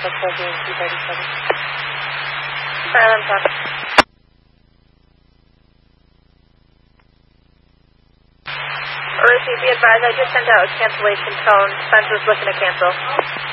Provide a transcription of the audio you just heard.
Hotel being 237. Sorry, I'm talking. Receive, be advised, I just sent out a cancellation tone. Spencer's looking to cancel.